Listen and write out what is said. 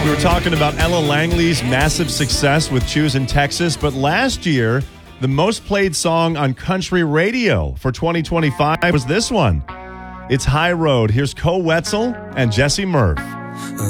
We were talking about Ella Langley's massive success with Choose in Texas, but last year, the most played song on country radio for 2025 was this one. It's High Road. Here's Co Wetzel and Jesse Murph.